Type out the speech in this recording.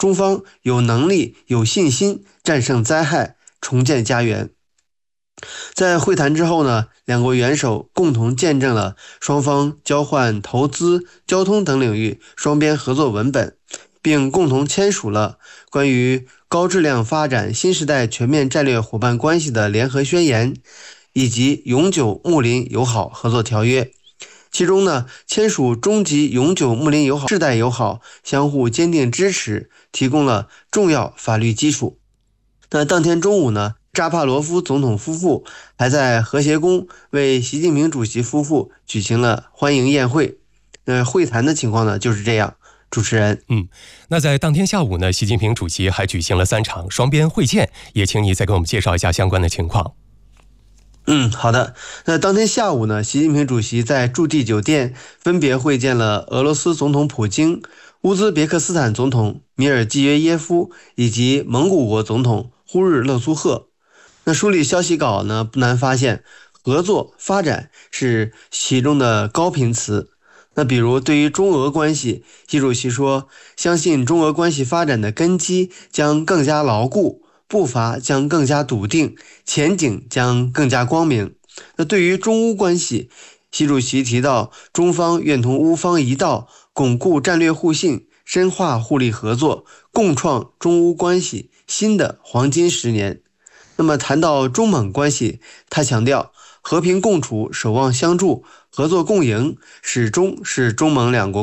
中方有能力、有信心战胜灾害，重建家园。在会谈之后呢，两国元首共同见证了双方交换投资、交通等领域双边合作文本，并共同签署了关于高质量发展新时代全面战略伙伴关系的联合宣言，以及永久睦邻友好合作条约。其中呢，签署终极永久睦邻友好、世代友好，相互坚定支持，提供了重要法律基础。那当天中午呢，扎帕罗夫总统夫妇还在和谐宫为习近平主席夫妇举行了欢迎宴会。会谈的情况呢就是这样。主持人， 那在当天下午呢，习近平主席还举行了3场双边会见，也请你再给我们介绍一下相关的情况。 好的。那当天下午呢，习近平主席在驻地酒店分别会见了俄罗斯总统普京、乌兹别克斯坦总统米尔季约耶夫以及蒙古国总统呼日勒苏赫。那梳理消息稿呢，不难发现，合作发展是其中的高频词。那比如对于中俄关系，习主席说，相信中俄关系发展的根基将更加牢固，步伐将更加笃定，前景将更加光明。那对于中乌关系，习主席提到，中方愿同乌方一道，巩固战略互信，深化互利合作，共创中乌关系新的黄金10年。那么谈到中蒙关系，他强调，和平共处，守望相助，合作共赢，始终是中蒙两国